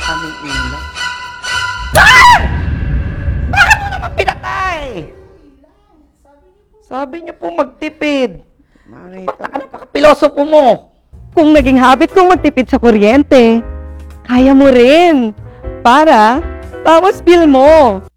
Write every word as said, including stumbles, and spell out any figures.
kaming ilaw. Ah! Bakit mo naman pinatay? Sabi niyo po magtipid. Marita, ano pa pilosopo mo? Kung naging habit kong magtipid sa kuryente, kaya mo rin. Para, bawas bill mo.